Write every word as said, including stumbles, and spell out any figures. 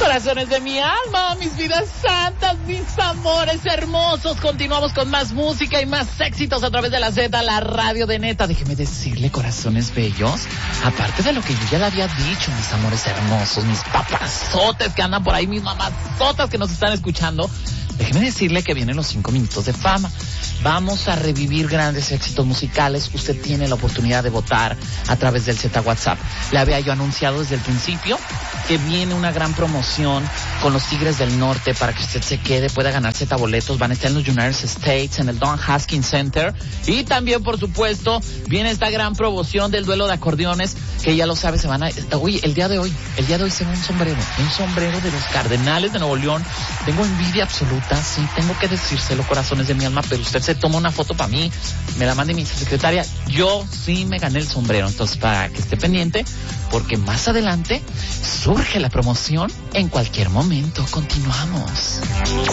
Corazones de mi alma, mis vidas santas, mis amores hermosos. Continuamos con más música y más éxitos a través de la Z, la radio de Neta. Déjeme decirle, corazones bellos, aparte de lo que yo ya le había dicho, mis amores hermosos, mis papazotes que andan por ahí, mis mamazotas que nos están escuchando, déjeme decirle que vienen los cinco minutos de fama. Vamos a revivir grandes éxitos musicales. Usted tiene la oportunidad de votar a través del Z WhatsApp. Le había yo anunciado desde el principio que viene una gran promoción con los Tigres del Norte para que usted se quede, pueda ganar Z boletos. Van a estar en los United States, en el Don Haskins Center. Y también, por supuesto, viene esta gran promoción del duelo de acordeones, que ya lo sabe, se van a... Uy, el día de hoy, el día de hoy se ve un sombrero, un sombrero de los Cardenales de Nuevo León. Tengo envidia absoluta, sí, tengo que decírselo, corazones de mi alma, pero usted se toma una foto para mí, me la mande mi secretaria, yo sí me gané el sombrero. Entonces, para que esté pendiente, porque más adelante surge la promoción en cualquier momento. Continuamos.